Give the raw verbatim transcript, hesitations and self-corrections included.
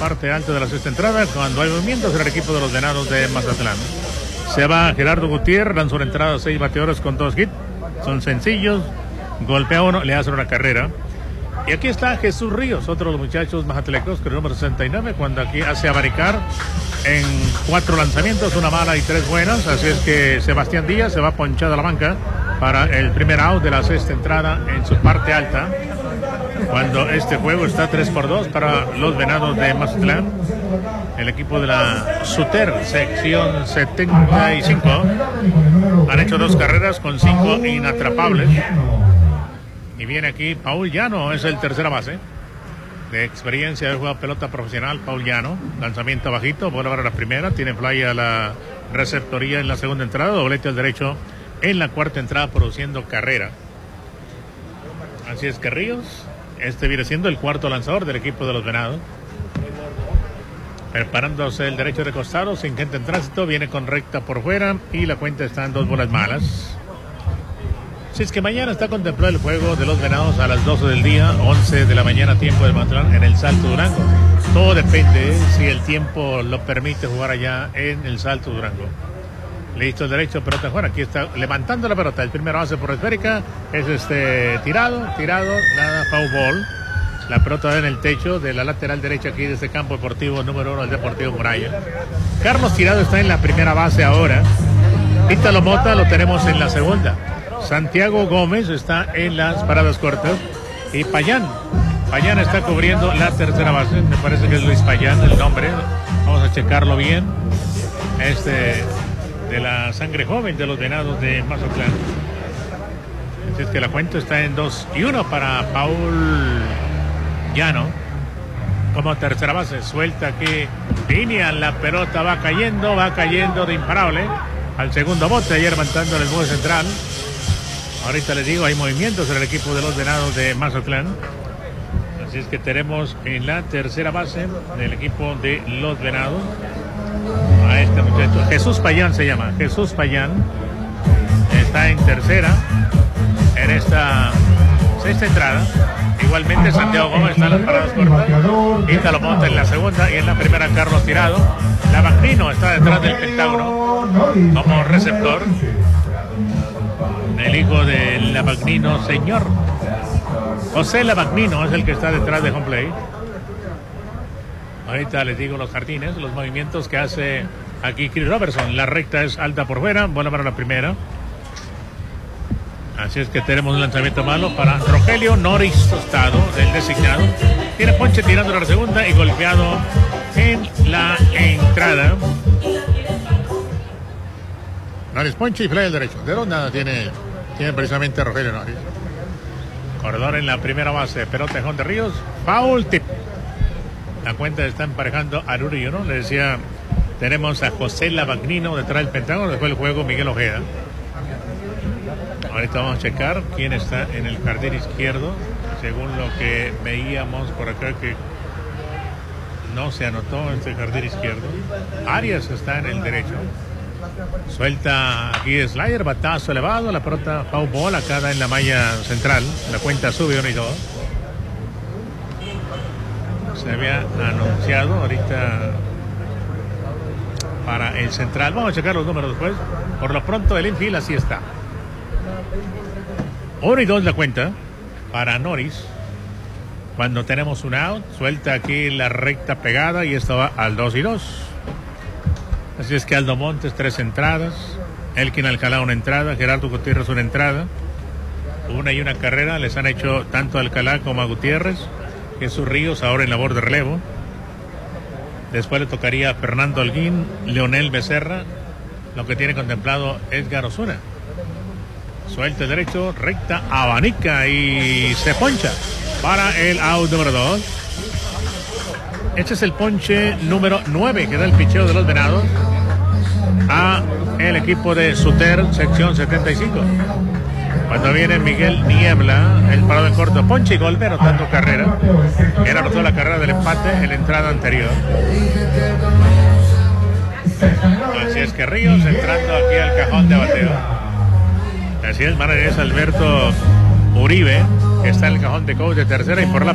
parte alta de la sexta entrada, cuando hay movimientos en el equipo de los Venados de Mazatlán. Se va Gerardo Gutiérrez, lanza una entrada, seis bateadores con dos hits, son sencillos, golpea uno, le hace una carrera. Y aquí está Jesús Ríos, otro de los muchachos mazatlecos, con el número sesenta y nueve, cuando aquí hace abanicar en cuatro lanzamientos, una mala y tres buenas. Así es que Sebastián Díaz se va ponchado a la banca para el primer out de la sexta entrada en su parte alta, cuando este juego está tres por dos para los Venados de Mazatlán. El equipo de la Suter, sección setenta y cinco, han hecho dos carreras con cinco inatrapables. Y viene aquí Paul Llano, es el tercera base. De experiencia de jugar pelota profesional, Paul Llano. Lanzamiento bajito, bola para la primera. Tiene fly a la receptoría en la segunda entrada. Doblete al derecho en la cuarta entrada, produciendo carrera. Así es que Ríos, este viene siendo el cuarto lanzador del equipo de los Venados. Preparándose el derecho de costado, sin gente en tránsito. Viene con recta por fuera y la cuenta está en dos bolas malas. Si es que mañana está contemplado el juego de los Venados a las doce del día, once de la mañana, tiempo de Mazatlán, en el Salto Durango. Todo depende si el tiempo lo permite jugar allá en el Salto Durango. Listo el derecho, pelota Juan, aquí está levantando la pelota. El primer base por esférica es este tirado, tirado, nada, foul ball. La pelota en el techo de la lateral derecha aquí de este campo deportivo número uno, el Deportivo Muralla. Carlos Tirado está en la primera base ahora. Ítalo Mota lo tenemos en la segunda. Santiago Gómez está en las paradas cortas. Y Payán. Payán está cubriendo la tercera base. Me parece que es Luis Payán el nombre. Vamos a checarlo bien. Este de la sangre joven de los Venados de Mazatlán. Así es que la cuenta está en dos y uno para Paul Llano. Como tercera base. Suelta aquí línea. La pelota va cayendo. Va cayendo de imparable. Al segundo bote. Ayer levantando en el borde central. Ahorita les digo, hay movimientos en el equipo de los Venados de Mazatlán. Así es que tenemos en la tercera base del equipo de los Venados a este muchacho, Jesús Payán se llama, Jesús Payán. Está en tercera, en esta sexta entrada. Igualmente Santiago Gómez está en las paradas cortas. Ítalo Monta en la segunda y en la primera Carlos Tirado. Lavagnino está detrás del Pentágono como receptor. El hijo de Lavagnino, señor José Lavagnino, es el que está detrás de home plate. Ahorita les digo los jardines, los movimientos que hace aquí Chris Robertson. La recta es alta por fuera, bola para la primera. Así es que tenemos un lanzamiento malo para Rogelio Noris Tostado, el designado. Tiene ponche tirando a la segunda y golpeado en la entrada. Noris ponche y fly al derecho. De dónde nada tiene, tiene precisamente Rogelio Noris. Corredor en la primera base, pelota de Juan de Ríos. Foul tip. La cuenta está emparejando a Rurillo, ¿no? Le decía, tenemos a José Lavagnino detrás del Pentágono. Después del juego, Miguel Ojeda. Ahorita vamos a checar quién está en el jardín izquierdo. Según lo que veíamos por acá, que no se anotó este jardín izquierdo. Arias está en el derecho. Suelta aquí de slider, batazo elevado, la pelota foul ball acá en la malla central. La cuenta sube uno y dos. Se había anunciado ahorita para el central. Vamos a checar los números después. Por lo pronto el infield así está. uno y dos la cuenta para Noris. Cuando tenemos un out, suelta aquí la recta pegada y esto va al dos y dos. Así es que Aldo Montes, tres entradas. Elkin Alcalá, una entrada. Gerardo Gutiérrez, una entrada. Una y una carrera les han hecho tanto a Alcalá como a Gutiérrez. Jesús Ríos ahora en labor de relevo. Después le tocaría a Fernando Holguín, Leonel Becerra. Lo que tiene contemplado Edgar Osuna. Suelta el derecho, recta, abanica y se poncha para el out número dos. Este es el ponche número nueve que da el picheo de los Venados a el equipo de Suter, sección setenta y cinco. Cuando viene Miguel Niebla, el parado en corto, ponche y golpe, anotando carrera. Él anotó la carrera del empate en la entrada anterior. Así es que Ríos entrando aquí al cajón de bateo. Así es, manager es Alberto Uribe, que está en el cajón de coach de tercera y por la